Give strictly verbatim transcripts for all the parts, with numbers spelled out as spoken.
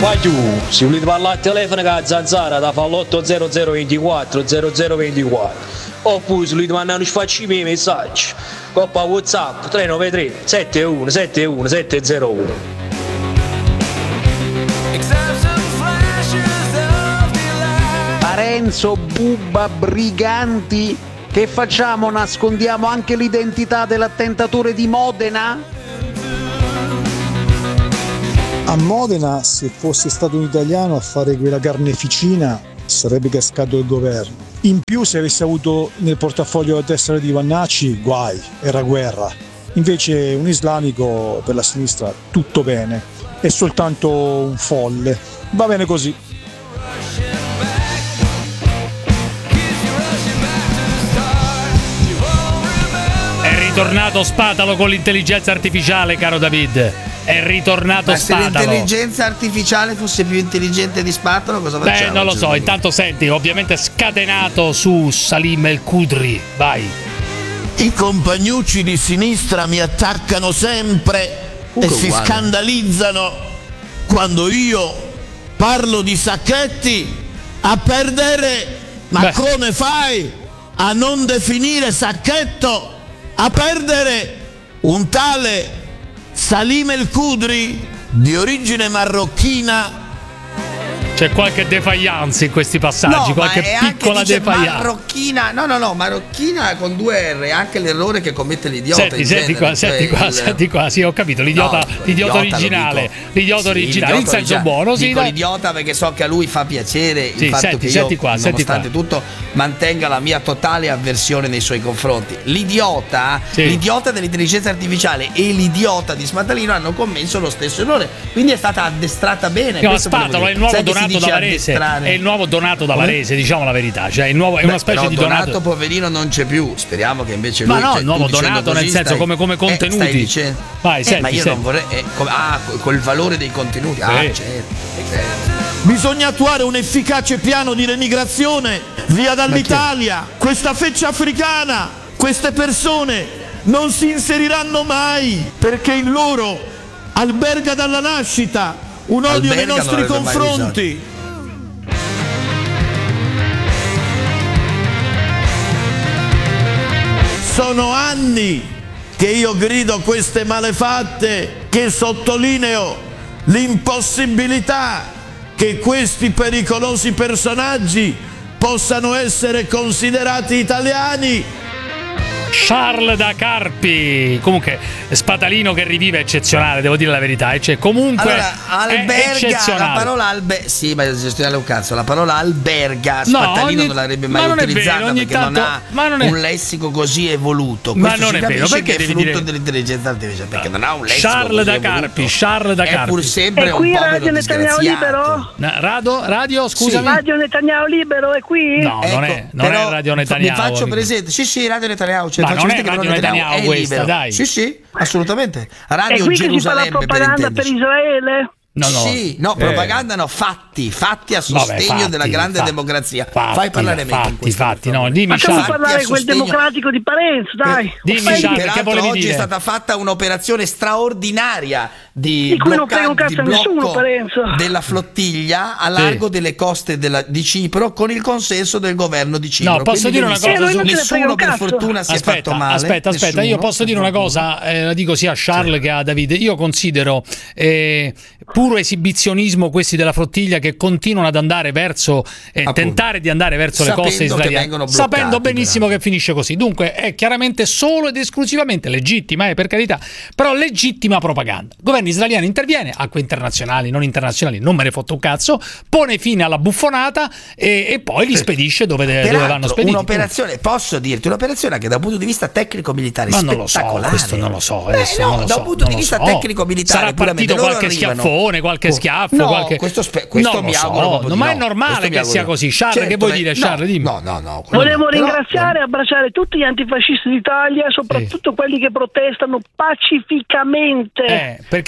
Ma tu, se volete parlare al telefono con la zanzara, da fa l'otto zero zero ventiquattro zero zero ventiquattro. Oppure se volete mandare un sfacci i messaggi, coppa WhatsApp tre nove tre sette uno sette uno sette zero uno. Parenzo, Bubba, briganti, che facciamo? Nascondiamo anche l'identità dell'attentatore di Modena? A Modena, se fosse stato un italiano a fare quella carneficina, sarebbe cascato il governo. In più, se avesse avuto nel portafoglio la tessera di Vannacci, guai, era guerra. Invece un islamico per la sinistra tutto bene, è soltanto un folle. Va bene così. È ritornato Spatalo con l'intelligenza artificiale, caro David. È ritornato Ma Spatalo. se l'intelligenza artificiale fosse più intelligente di Spatalo, cosa facciamo? Beh, non lo so. Intanto senti, ovviamente scatenato su Salim El Kudri. Vai. I compagnucci di sinistra mi attaccano sempre uh, e si uguale. scandalizzano quando io parlo di Sacchetti. A perdere, ma Beh. come fai a non definire Sacchetto? A perdere un tale Salim El Kudri di origine marocchina. C'è qualche defaillance in questi passaggi, No, qualche ma è anche, piccola dice, defaillance. marocchina, no no no, marocchina con due R, anche l'errore che commette l'idiota. Senti, in senti genere, qua, cioè senti qua, il- senti qua, sì, ho capito, l'idiota, No, l'idiota l'idiota lo originale, dico. l'idiota Sì, originale, in l'idiota senso originale. buono, sì, Dico dai. l'idiota perché so che a lui fa piacere Sì, il fatto senti, che io, senti qua, senti nonostante qua. tutto, mantenga la mia totale avversione nei suoi confronti. L'idiota, Sì. l'idiota dell'intelligenza artificiale e l'idiota di Smatalino hanno commesso lo stesso errore, quindi è stata addestrata bene. No, questo volevo Spatalo è dire. il nuovo Sai che si Donato dice Davarese, addestrare? è il nuovo Donato Davarese, diciamo la verità, cioè il nuovo, è Beh, una specie però di Donato, Donato. poverino non c'è più. Speriamo che invece lui, Ma no, cioè, il nuovo tu dicendo Donato così nel senso stai- come- come eh, contenuti. stai dicendo- Vai, eh, senti, ma io senti. non vorrei eh, come- ah, col valore dei contenuti. Ah, Sì. certo, certo. Bisogna attuare un efficace piano di remigrazione via dall'Italia. Questa feccia africana, queste persone non si inseriranno mai perché in loro alberga dalla nascita un odio nei Alberga nostri non avrebbe mai confronti. Sono anni che io grido queste malefatte, che sottolineo l'impossibilità che questi pericolosi personaggi possano essere considerati italiani. Charles da Carpi. Comunque Spatalino che rivive è eccezionale, devo dire la verità, e cioè comunque Allora, è alberga, eccezionale. la parola albe sì, ma gestionale un cazzo. La parola alberga No, Spatalino ogni- non l'avrebbe ma mai non è utilizzata vero, ogni perché tanto- non ha ma non è- un lessico così evoluto. Ma Questo non si è vero, capisce perché che è devi frutto dire- dell'intelligenza artificiale, perché non ha un lessico Charles così da evoluto. Carpi, Charles da È Carpi. pur sempre E un qui povero Radio Netanyahu disgraziato. libero? Na- Radio, radio, scusami. Radio Netanyahu libero è qui? No, non è, non però è Radio Mi Netanyahu. faccio amico. presente. Sì, sì, Radio Netanyahu. Cioè, Ma faccio non è presente che Radio Radio Netanyahu è questa, libero. dai. Sì, sì, assolutamente. È Radio qui che si fa la Gerusalemme per propaganda per intenderci. Israele? No, no. Sì, no, Eh. propaganda no, fatti, fatti a Vabbè, sostegno fatti, della grande fatti, democrazia. fatti, Fai parlare me. fatti, fatti, no, dimmi Facciamo Charles. parlare a quel sostegno- democratico di Parenzo, dai. Dimmi, Offendi- Charles, che Peraltro volevi oggi dire? è stata fatta un'operazione straordinaria di, Di cui non blocca- frega un cazzo di a nessuno, blocco Parenzo. della flottiglia a largo Sì. delle coste della- di Cipro con il consenso del governo di Cipro. No, posso Quindi dire una benissimo. cosa su- Eh, noi non ce ne frega Nessuno un per cazzo. fortuna si è Aspetta, fatto male. aspetta, aspetta, nessuno, io posso dire una per fortuna. cosa, eh, la dico sia a Charles che a Davide. Io considero eh, puro esibizionismo questi della flottiglia che continuano ad andare verso eh, Appunto. tentare di andare verso le Sapendo coste che israeliane, vengono bloccati, sapendo benissimo però. che finisce così. Dunque è chiaramente solo ed esclusivamente legittima, eh, per carità, però legittima propaganda. Il governo israeliano interviene, acque internazionali, non internazionali, non me ne fotto un cazzo, pone fine alla buffonata e, e poi li spedisce dove, de- dove Peraltro, vanno spediti. un'operazione, posso dirti, un'operazione che da un punto di vista tecnico-militare Ma non lo so, spettacolare. questo non lo so. Eh, adesso no, non lo da so, un punto non di lo vista so. tecnico-militare Sarà puramente, partito loro qualche arrivano- schiaffone, qualche Oh, schiaffo, no, qualche... questo, spe- questo non lo mi so, auguro proprio di ma no. è normale Questo mi che sia auguro. così. Charles, Certo, che vuoi beh, dire, no, Charles? Dimmi. No, no, no. quello Volevo no, però- ringraziare e abbracciare tutti gli antifascisti d'Italia, soprattutto quelli che protestano pacificamente. Eh, perché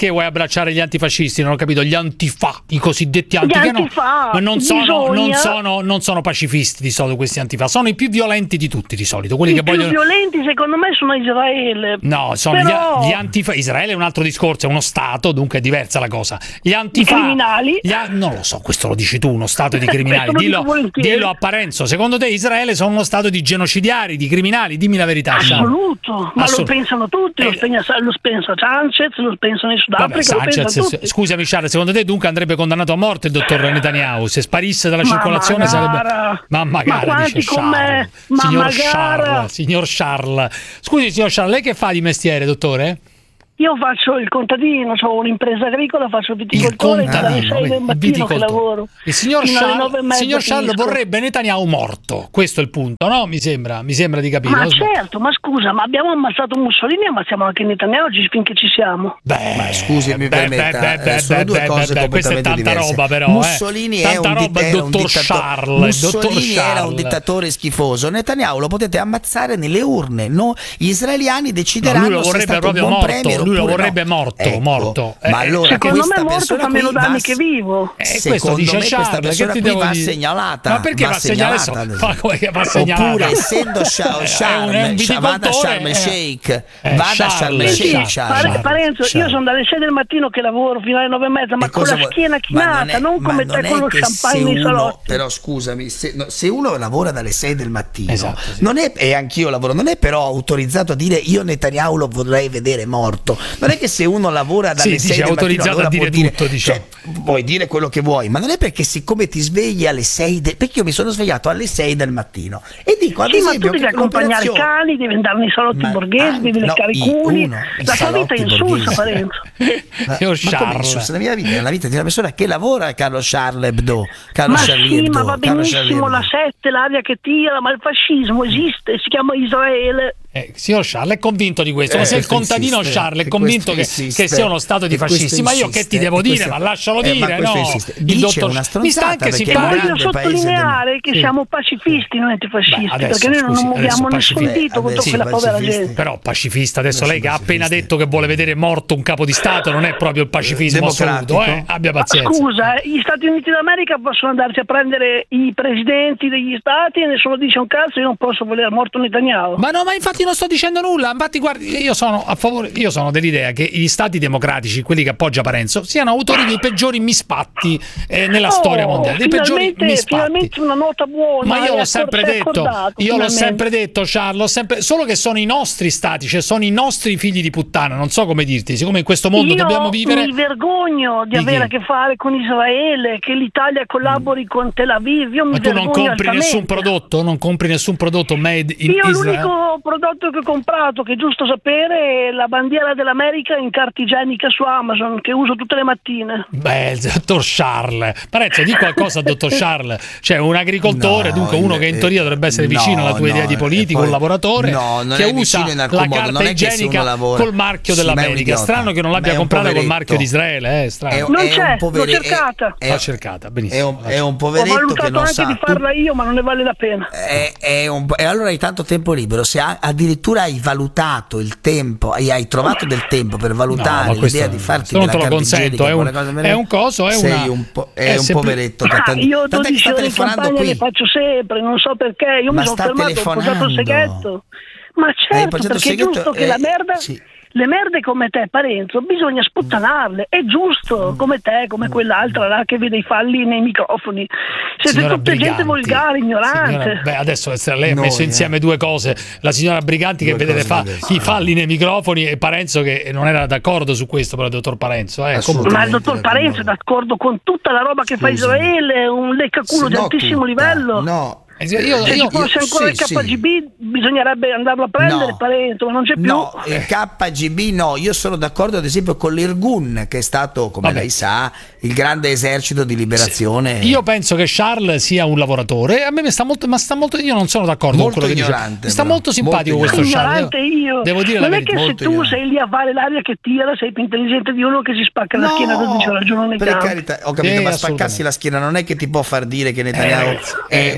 perché vuoi abbracciare gli antifascisti? Non ho capito, gli antifa, i cosiddetti antifa, Gli antifa, ma non sono, non, bisogna- sono, non sono pacifisti di solito questi antifa, sono i più violenti di tutti di solito, quelli I che più vogliono... violenti secondo me sono Israele. No, sono Però- gli, gli antifa. Israele è un altro discorso, è uno stato, dunque è diversa la cosa. Gli antifa. I criminali? gli a- non lo so, questo lo dici tu, uno stato di criminali. Questo lo dillo, dico volentieri. dillo a Parenzo. Secondo te Israele sono uno stato di genocidiari, di criminali? Dimmi la verità. Charles. Assoluto, ma Assolut- lo pensano tutti, lo, Eh, pensa, lo pensa Sanchez, lo pensano in Vabbè, Sudafrica, lo Sanchez, pensano tutti. scusami Charles, secondo te dunque andrebbe condannato a morte il dottor Netanyahu? Se sparisse dalla Ma circolazione magara. sarebbe... Ma magari, Ma quanti dice con me? Charles. Ma Signor magara. Charles, signor Charles. Scusi signor Charles, lei che fa di mestiere, dottore? Io faccio il contadino, ho un'impresa agricola, faccio il Il viticoltore, dalle contadino, sei del il mattino che viticoltore. lavoro. Il signor fino alle Charles, nove e mezza signor Charles finisco. vorrebbe Netanyahu morto, questo è il punto, no? Mi sembra, mi sembra di capire. Ma o sbaglio? certo, ma scusa, ma abbiamo ammazzato Mussolini e ammazziamo anche Netanyahu oggi finché ci siamo. Beh, Ma scusi, mi beh, permetta, beh, eh, beh, sono beh, due beh, cose beh, questa è completamente tanta diverse. roba però, Mussolini eh. è Tanta un, roba, di- il era un dottor dittato- Charles, il dottor Mussolini era un Charles. dittatore schifoso. Netanyahu lo potete ammazzare nelle urne, no? Gli israeliani No, decideranno lui lo se è vorrebbe stato proprio un buon morto, premier lui lo oppure vorrebbe no. morto, Ecco, morto. Ma Eh, allora Secondo questa me morto persona fa meno qui va danni s- che vivo. Eh, Secondo questo dice me questa Charles, che persona ti qui devo va dire? segnalata. Ma perché va segnalata? segnalata? Fa come che va segnalata? Oppure essendo Sha- Eh, Sharm, è un Sha- vada a Sharm viticoltore, el eh. Sheikh, Eh, vada a Sharm el Charles, Senti, Sheikh. Charles, Pare- Sharm. Parenzo, io Sharm. sono dalle sei del mattino che lavoro fino alle nove e mezza, ma E con cosa la vuoi- schiena ma chinata, è- non, come ma te non con è lo che champagne se nei uno- salotti. Però scusami, se, no, se uno lavora dalle sei del mattino, Esatto, sì. non è, e anch'io lavoro, non è però autorizzato a dire io Netanyahu lo vorrei vedere morto. Non è che se uno lavora dalle Sì, sei dice, del mattino autorizzato allora a dire può dire, tutto, diciamo. cioè, puoi dire quello che vuoi, ma non è perché siccome ti svegli alle sei del, perché io mi sono svegliato alle sei del mattino e dico ad Sì, ma esempio tu devi che accompagnare i l'operazione- cani, devi andare nei salotti Ma- borghesi, devi ah, leccare no, i culi. uno, i La tua vita salotti è insulsa, borghesi. Parenzo. Ma, Signor ma come Charles. insulsa? La mia vita è la vita di una persona che lavora a Carlo Charles Hebdo. Carlo Ma Charlie sì, Hebdo, ma va Carlo Charlie benissimo Hebdo. la sette, l'aria che tira, ma il fascismo esiste, si chiama Israele. Eh, signor Charles è convinto di questo, Eh, ma se il questo contadino insiste, Charles è che convinto che, questo insiste, che sia uno stato di che questo fascisti, ma io che ti insiste, devo che dire? questo- Ma lascialo eh, ma dire, questo no? insiste. Il Dice dottor una mi sta stronzata anche perché E Grande voglio simpatico. paese del- sottolineare che Sì. siamo pacifisti, non antifascisti, Beh, adesso, perché noi non scusi, muoviamo adesso nessun pacifisti. dito contro Adesso quella povera pacifisti. gente. Però pacifista, adesso Adesso lei che ha appena pacifisti. detto che vuole vedere morto un capo di Stato non è proprio il pacifismo Democratico. assoluto, eh? Abbia Ma pazienza. scusa, eh, gli Stati Uniti d'America possono andarsi a prendere i presidenti degli stati e nessuno dice un cazzo, io non posso voler morto Netanyahu. Ma no, ma infatti non sto dicendo nulla. Infatti, guardi, io sono a favore, io sono dell'idea che gli stati democratici, quelli che appoggia Parenzo, siano autori dei peggiori mispatti eh, nella Oh, storia mondiale. Dei peggiori finalmente, mispatti. finalmente una nota buona. Ma io è l'ho sempre accor- è detto, accordato, io l'ho finalmente. sempre detto, Charles, l'ho sempre, solo che sono i nostri stati, cioè sono i nostri figli di puttana, non so come dirti, siccome in questo mondo Io dobbiamo vivere. mi vergogno di Di avere che? a che fare con Israele, che l'Italia collabori con Tel Aviv. Io mi Ma tu non vergogno compri altamente. nessun prodotto, non compri nessun prodotto made in Io Israel. l'unico prodotto che ho comprato, che è giusto sapere, è la bandiera dell'America in carta igienica su Amazon, che uso tutte le mattine. Beh, il dottor Charles. Parenzo, di qualcosa al dottor Charles. Cioè, un agricoltore, No, dunque uno il- che in teoria dovrebbe essere no, vicino alla tua no, idea di e politico, poi- un lavoratore no, non che è usa vicino in alcun la modo, carta non è che se uno igienica lavora- col marchio Sì, ma è un dell'America. idiota. Strano che non Ma l'abbia è un comprata col poveretto. marchio di Israele, eh, strano. È- Non è c'è, un povere- l'ho cercata. è- L'ho cercata, benissimo. È un, è un Ho poveretto che valutato non anche sa. di farla io, ma non ne vale la pena. È, è un- e allora hai tanto tempo libero, se ha- addirittura hai valutato il tempo, hai, hai trovato del tempo per No, valutare ma questo- l'idea di farti questo non della te lo carta consento, igienica, è un- quelle cose del è genere, un coso, è sei una- un, po- è è un sempli- poveretto Ah, tant'è- io tant'è che dodici sta ore in telefonando campagna qui. le faccio sempre, non so perché. Io Ma mi sono sta fermato, ho posato il telefonando. seghetto. Ma Hai certo, appoggiato il perché è seghetto, giusto che eh, la merda, sì. le merde come te, Parenzo, bisogna sputtanarle. È giusto, come te, come quell'altra là che vede i falli nei microfoni. Siete Signora tutte gente Briganti. volgare, ignorante. Signora- beh, adesso lei ha Noi, messo eh. insieme due cose: la signora Briganti che Due vede le cose fa- diverse. i falli nei microfoni e Parenzo che non era d'accordo su questo, però il dottor Parenzo. Eh. Assolutamente. Ma il dottor Parenzo è d'accordo con tutta la roba che fa Scusami. Israele, è un leccaculo di No, altissimo tutta, livello. No. Eh, Io, Se io- ci fosse ancora sì, il K G B bisognerebbe andarlo a prendere, No. Parenzo, ma non c'è più. No, il K G B no, io sono d'accordo ad esempio con l'Irgun che è stato, come Vabbè. lei sa, il grande esercito di liberazione. io penso che Charles sia un lavoratore. A me mi sta molto, ma sta molto. Io non sono d'accordo Molto con quello che dice. ignorante, Mi sta però. molto simpatico Molto questo Charles. Ignorante io. Devo dire la non è verità. che se molto tu ignorante. sei lì a fare l'aria che tira sei più intelligente di uno che si spacca la schiena dodici ragioni nei per campi. carità, ho capito, Sì, ma assolutamente. spaccarsi la schiena non è che ti può far dire che Netanyahu Eh, è un ma se leader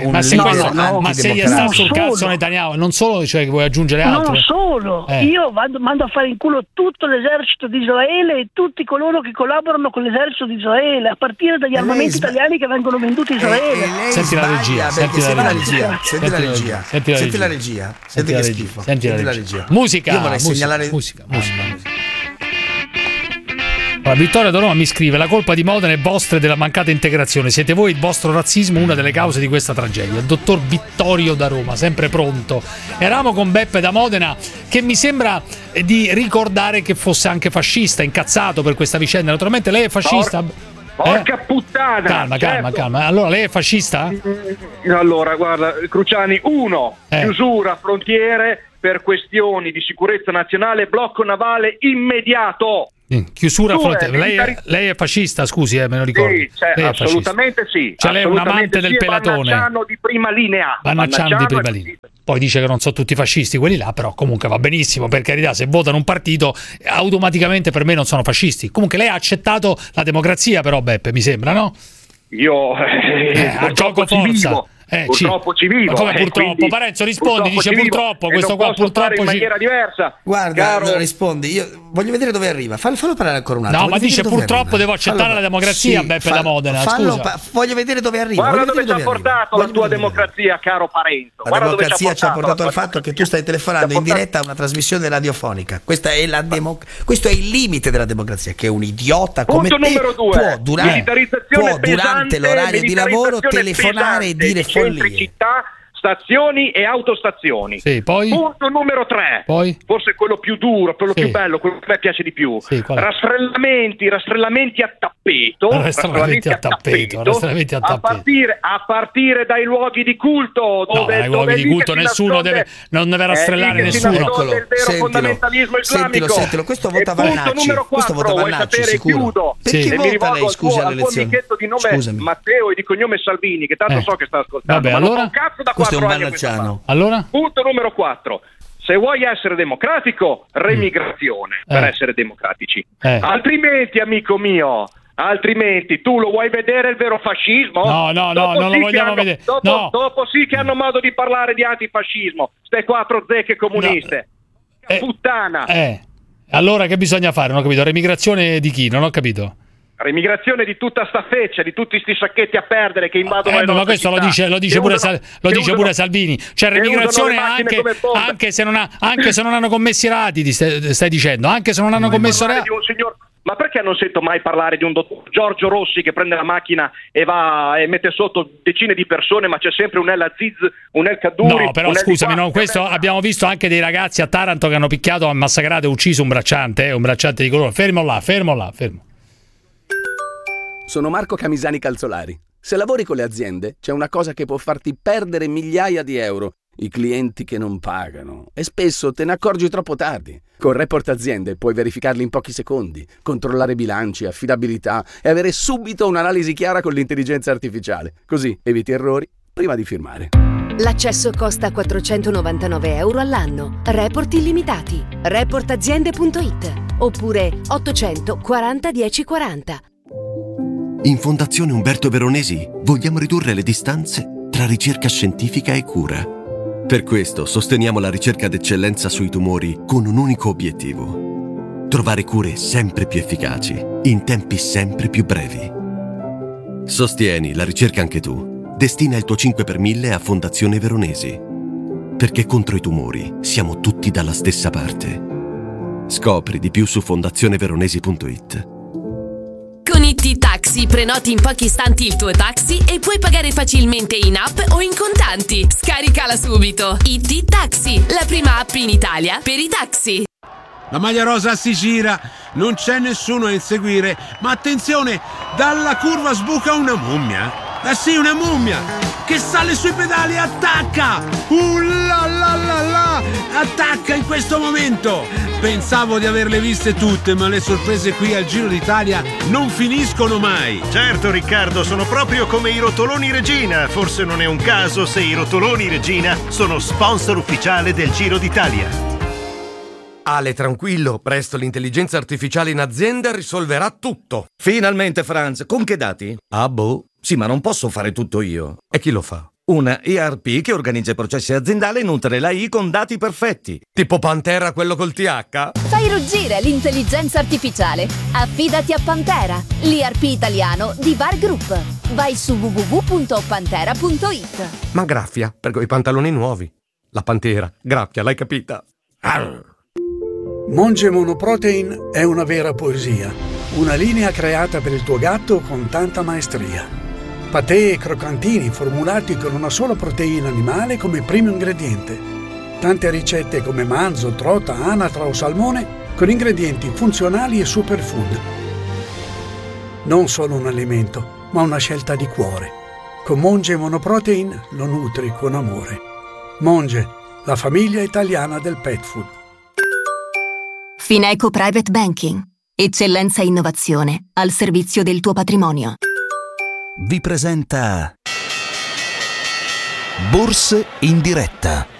questo, no, ma se gli democratici. sta sul Non cazzo solo. Netanyahu, non solo, cioè che vuoi aggiungere altro? Non solo, Eh. io vado, mando a fare in culo tutto l'esercito di Israele e tutti coloro che collaborano con l'esercito di Israele, a partire dagli E lei armamenti sba- italiani che vengono venduti a E, Israele. e lei Senti la sbaglia, regia, perché senti la senti la regia. regia, senti la regia, Senti la senti la regia. regia, Senti senti la che regia, schifo, senti la senti la regia. regia. Musica, Io vorrei musica, segnalare musica, musica, musica. La Vittoria da Roma mi scrive: la colpa di Modena è vostra e della mancata integrazione, siete voi, il vostro razzismo, una delle cause di questa tragedia. Dottor Vittorio da Roma, sempre pronto. Eravamo con Beppe da Modena, che mi sembra eh, di ricordare che fosse anche fascista, incazzato per questa vicenda. Naturalmente lei è fascista? Porca Eh? puttana! Calma, calma, certo. calma. Allora lei è fascista? Allora, guarda, Cruciani, uno, Eh. chiusura frontiere per questioni di sicurezza nazionale, blocco navale immediato. Eh, Chiusura Due, fronte. Lei, è- militari- lei è fascista, scusi, eh, me lo ricordo. Sì, cioè, Lei è fascista. assolutamente sì. Cioè lei è un assolutamente amante del sì, e pelatone. Vannacciano di prima linea. Vannacciano di Vannacciano prima è linea. fascista. Poi dice che non sono tutti fascisti quelli là, però comunque va benissimo, per carità, se votano un partito automaticamente per me non sono fascisti. Comunque lei ha accettato la democrazia però, Beppe, mi sembra, no? Io eh, Eh, a purtroppo gioco ci forza. vivo. Eh, purtroppo ci- ci vivo. Ma come eh, purtroppo? quindi Parenzo rispondi, dice ci vivo purtroppo, e questo non qua posso fare purtroppo in ci- maniera diversa. Guarda, Caro- no, rispondi, io voglio vedere dove arriva. Fallo, fallo parlare ancora un attimo. No, voglio ma dice vedere dove purtroppo arriva. devo accettare Fallo- la democrazia, Beppe da Modena, fallo scusa. pa- voglio vedere dove arriva. Guarda voglio dove ci vedere ha dove arriva. portato Voglio la tua vedere dove arriva. democrazia, caro Parenzo. La Guarda dove democrazia ci ha portato la al tua fatto che tu democrazia. stai telefonando Ci ha in portato- diretta a una trasmissione radiofonica. Questa è la democ- questo è il limite della democrazia, che un idiota come Punto te numero due, può durante, militarizzazione può durante pesante, l'orario di lavoro militarizzazione telefonare e pesante dire di centri follie. città, stazioni e autostazioni. Sì, poi? Punto numero tre, Poi? forse quello più duro, quello Sì. più bello, quello che a me piace di più. Sì, qual è? rastrellamenti, rastrellamenti a tappeto, Rastrellamenti a tappeto, rastrellamenti a tappeto. partire, a partire dai luoghi di culto, No, dove, dai dove luoghi è di lì culto che si nessuno nasconde- deve, non deve è lì rastrellare che si nessuno. nasconde il vero Sentilo, fondamentalismo islamico. sentilo, sentilo, questo E vota punto Vannacci, numero questo quattro, vota vuoi Vannacci, sapere, sicuro. chiudo. Perché E mi vota rivolgo lei, al scusi, tuo, alle al tuo elezioni? amichetto di nome Scusami. Matteo e di cognome Salvini, che tanto Eh. so che sta ascoltando. Vabbè, ma non allora? fa un cazzo da Questo è un quattro anni a questa Vannacciano. parte. Allora? Punto numero quattro. Se vuoi essere democratico, remigrazione per Eh. essere democratici. Eh. Altrimenti, amico mio, altrimenti tu lo vuoi vedere il vero fascismo? No, no, no, Dopo non lo sì che vogliamo hanno- vedere. Dopo, No. dopo sì che hanno modo di parlare di antifascismo. Ste quattro zecche comuniste. Eh, Puttana. Eh. Allora che bisogna fare? Non ho capito. Remigrazione di chi? Non ho capito. Remigrazione di tutta sta feccia, di tutti sti sacchetti a perdere che invadono Eh, le ma nostre questo lo città, dice, lo dice che pure, usano- Sal- lo che dice usano- pure Salvini. Cioè che usano remigrazione le macchine anche, come bombe. anche, se non ha, anche se non hanno commesso i reati, ti stai, stai dicendo. Anche se non hanno commesso parlare reati. di un signor- Ma perché non sento mai parlare di un dottor Giorgio Rossi che prende la macchina e va e mette sotto decine di persone, ma c'è sempre un El Aziz, un El Kaddouri? No, però un El scusami, di qua. no, questo abbiamo visto anche dei ragazzi a Taranto che hanno picchiato, massacrato e ucciso un bracciante, eh, un bracciante di colore. Fermo là, fermo là, fermo. Sono Marco Camisani Calzolari. Se lavori con le aziende, c'è una cosa che può farti perdere migliaia di euro. I clienti che non pagano. E spesso te ne accorgi troppo tardi. Con Report Aziende puoi verificarli in pochi secondi, controllare bilanci, affidabilità e avere subito un'analisi chiara con l'intelligenza artificiale. Così eviti errori prima di firmare. L'accesso costa quattrocentonovantanove euro all'anno. Report illimitati. report aziende punto it oppure ottocentoquaranta dieci quaranta. In Fondazione Umberto Veronesi vogliamo ridurre le distanze tra ricerca scientifica e cura. Per questo sosteniamo la ricerca d'eccellenza sui tumori con un unico obiettivo: trovare cure sempre più efficaci, in tempi sempre più brevi. Sostieni la ricerca anche tu. Destina il tuo cinque per mille a Fondazione Veronesi. Perché contro i tumori siamo tutti dalla stessa parte. Scopri di più su fondazioneveronesi punto it. Con I T Taxi prenoti in pochi istanti il tuo taxi e puoi pagare facilmente in app o in contanti. Scaricala subito. I T Taxi, la prima app in Italia per i taxi. La maglia rosa si gira, non c'è nessuno a inseguire, ma attenzione, dalla curva sbuca una mummia. Ah sì, una mummia che sale sui pedali e attacca. Uh la la la la, attacca in questo momento. Pensavo di averle viste tutte, ma le sorprese qui al Giro d'Italia non finiscono mai. Certo Riccardo, sono proprio come i rotoloni Regina. Forse non è un caso se i rotoloni Regina sono sponsor ufficiale del Giro d'Italia. Ale, tranquillo, presto l'intelligenza artificiale in azienda risolverà tutto. Finalmente, Franz, con che dati? Ah, boh. Sì, ma non posso fare tutto io. E chi lo fa? Una E R P che organizza i processi aziendali e nutre l'A I con dati perfetti. Tipo Pantera, quello col T H? Fai ruggire l'intelligenza artificiale. Affidati a Pantera, l'E R P italiano di Bar Group. Vai su w w w punto pantera punto i t. Ma graffia, per quei pantaloni nuovi. La Pantera, graffia, l'hai capita? Arr. Monge Monoprotein è una vera poesia. Una linea creata per il tuo gatto con tanta maestria. Patè e croccantini formulati con una sola proteina animale come primo ingrediente. Tante ricette come manzo, trota, anatra o salmone con ingredienti funzionali e superfood. Non solo un alimento, ma una scelta di cuore. Con Monge Monoprotein lo nutri con amore. Monge, la famiglia italiana del pet food. Fineco Private Banking. Eccellenza e innovazione al servizio del tuo patrimonio. Vi presenta Borse in diretta.